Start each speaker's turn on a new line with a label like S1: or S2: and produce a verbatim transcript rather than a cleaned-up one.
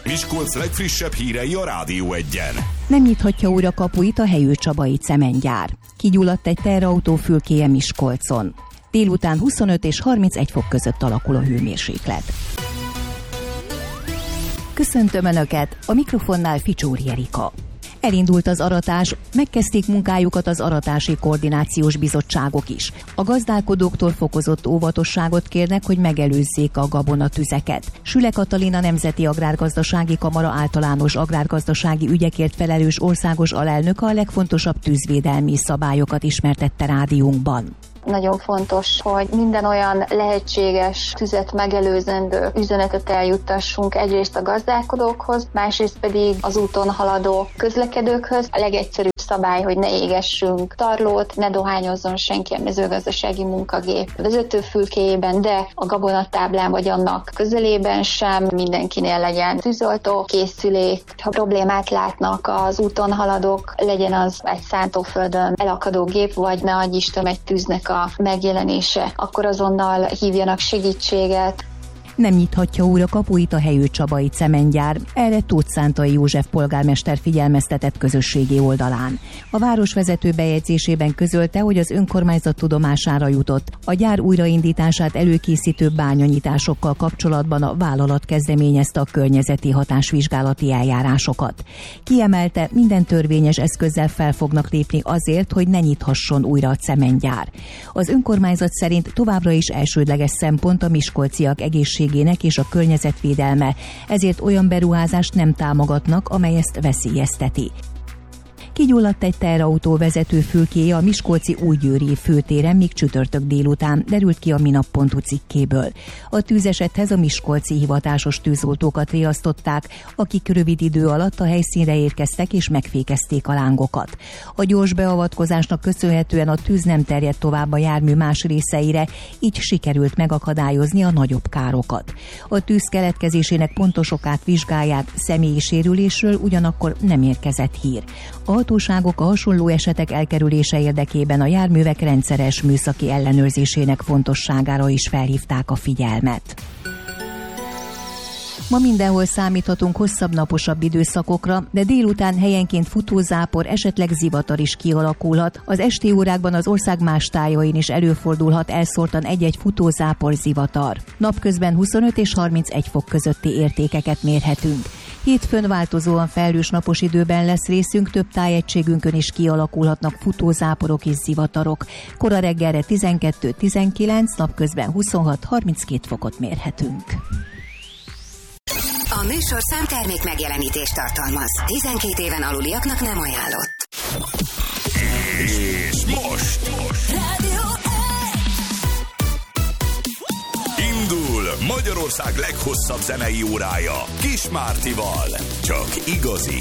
S1: Miskolc legfrissebb hírei a Rádió Egyen.
S2: Nem nyithatja újra kapuit a Helyő Csabai cementgyár. Kigyulladt egy teherautó fülkéje Miskolcon. Délután huszonöt és harmincegy fok között alakul a hőmérséklet. Köszöntöm Önöket, a mikrofonnál Ficsóri Erika. Elindult az aratás, megkezdték munkájukat az aratási koordinációs bizottságok is. A gazdálkodóktól fokozott óvatosságot kérnek, hogy megelőzzék a gabonatüzeket. Süle Katalin, Nemzeti Agrárgazdasági Kamara általános agrárgazdasági ügyekért felelős országos alelnöke a legfontosabb tűzvédelmi szabályokat ismertette rádiónkban.
S3: Nagyon fontos, hogy minden olyan lehetséges tüzet megelőzendő üzenetet eljuttassunk egyrészt a gazdálkodókhoz, másrészt pedig az úton haladó közlekedőkhöz. A legegyszerűbb szabály, hogy ne égessünk tarlót, ne dohányozzon senki a mezőgazdasági munkagép vezetőfülkéjében, de a gabonatáblán vagy annak közelében sem. Mindenkinél legyen tűzoltó készülék. Ha problémát látnak az úton haladók, legyen az egy szántóföldön elakadó gép, vagy ne adj Isten egy tűznek a megjelenése, akkor azonnal hívjanak segítséget.
S2: Nem nyithatja újra kapuit a Helyő Csabai cementgyár, erre Tóth Szántai József polgármester figyelmeztetett közösségi oldalán. A városvezető bejegyzésében közölte, hogy az önkormányzat tudomására jutott. A gyár újraindítását előkészítő bányanyításokkal kapcsolatban a vállalat kezdeményezte a környezeti hatásvizsgálati eljárásokat. Kiemelte, minden törvényes eszközzel fel fognak lépni azért, hogy ne nyithasson újra a cementgyár. Az önkormányzat szerint továbbra is elsődleges szempont a miskolciak egészség és a környezetvédelme, ezért olyan beruházást nem támogatnak, amely ezt veszélyezteti. Kigyulladt egy teherautó vezetőfülkéje a miskolci Újgyőri főtéren még csütörtök délután, derült ki a minap pont hu cikkéből. A tűzesethez a miskolci hivatásos tűzoltókat riasztották, akik rövid idő alatt a helyszínre érkeztek és megfékezték a lángokat. A gyors beavatkozásnak köszönhetően a tűz nem terjedt tovább a jármű más részeire, így sikerült megakadályozni a nagyobb károkat. A tűz keletkezésének pontos okát vizsgálják, személyi sérülésről ugyanakkor nem érkezett hír. A hatóságok a hasonló esetek elkerülése érdekében a járművek rendszeres műszaki ellenőrzésének fontosságára is felhívták a figyelmet. Ma mindenhol számíthatunk hosszabb, naposabb időszakokra, de délután helyenként futózápor, esetleg zivatar is kialakulhat. Az esti órákban az ország más tájain is előfordulhat elszórtan egy-egy futózápor, zivatar. Napközben huszonöt és harmincegy fok közötti értékeket mérhetünk. Hétfőn változóan felhős napos időben lesz részünk, több tájegységünkön is kialakulhatnak futózáporok és zivatarok. Kora reggelre tizenkettő-tizenkilenc, napközben huszonhat harminckét fokot mérhetünk.
S4: A műsorszám termék megjelenítést tartalmaz. tizenkét éven aluliaknak nem ajánlott.
S1: És most, most.
S4: Rádió
S1: Indul Magyarország leghosszabb zenei órája Kis Mártival. Csak igazi